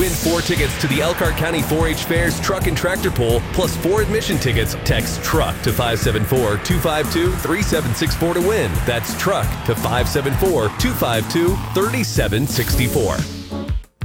Win 4 tickets to the Elkhart County 4-H Fair's Truck and Tractor Pull, plus 4 admission tickets. Text TRUCK to 574-252-3764 to win. That's TRUCK to 574-252-3764.